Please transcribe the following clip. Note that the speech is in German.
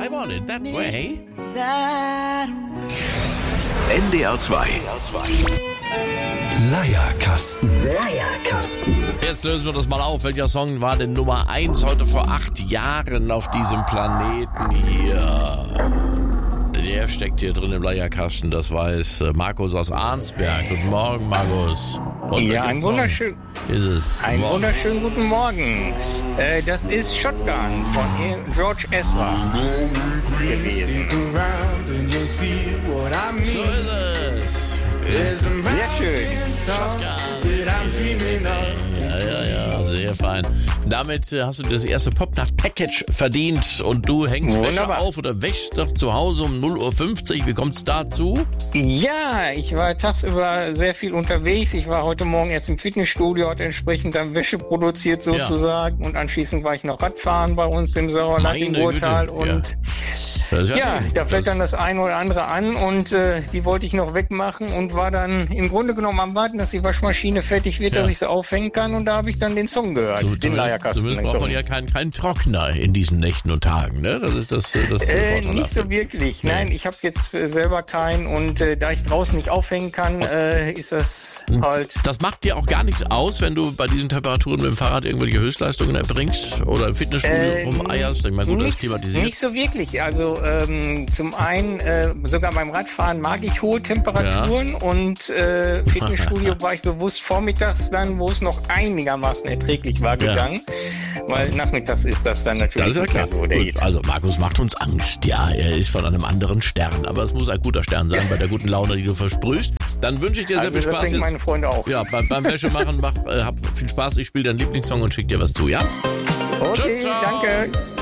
I want it that way. NDR 2. Leierkasten. Jetzt lösen wir das mal auf. Welcher Song war denn Nummer 1 heute vor 8 Jahren auf diesem Planeten hier? Der steckt hier drin im Leierkasten, das weiß Markus aus Arnsberg. Guten Morgen, Markus. Und ja, einen wunderschönen guten Morgen. Das ist Shotgun von George Ezra gewesen. So ist es. Sehr schön. Ja, sehr fein. Damit hast du das erste Popnacht-Package verdient und du hängst Wäsche auf oder wäschst doch zu Hause um 0:50 Uhr. Wie kommt's dazu? Ja, ich war tagsüber sehr viel unterwegs. Ich war heute Morgen erst im Fitnessstudio, hat entsprechend dann Wäsche produziert sozusagen und anschließend war ich noch Radfahren bei uns im Sauerland im Ruhrtal und da fällt dann das eine oder andere an und die wollte ich noch wegmachen und war dann im Grunde genommen am Warten, dass die Waschmaschine fertig wird, dass ich sie aufhängen kann und da habe ich dann den Song gehört, den Leierkasten. Zumindest braucht man ja keinen Trockner in diesen Nächten und Tagen, ne? Das ist das nicht so wirklich. Nein, ich habe jetzt selber keinen und da ich draußen nicht aufhängen kann, ist das halt... Das macht dir auch gar nichts aus, wenn du bei diesen Temperaturen mit dem Fahrrad irgendwelche Höchstleistungen erbringst oder im Fitnessstudio rumeierst? Ich meine, gut, das thematisiert. Nicht so wirklich. Also zum einen, sogar beim Radfahren mag ich hohe Temperaturen und Fitnessstudio war ich bewusst vormittags dann, wo es noch einigermaßen erträglich war, gegangen. Weil nachmittags ist das dann natürlich nicht mehr so. Also Markus macht uns Angst. Ja, er ist von einem anderen Stern. Aber es muss ein guter Stern sein bei der guten Laune, die du versprühst. Dann wünsche ich dir sehr viel Spaß. Das denken meine Freunde auch. Ja, beim Wäschemachen hab viel Spaß. Ich spiele deinen Lieblingssong und schick dir was zu, ja? Okay, ciao. Danke.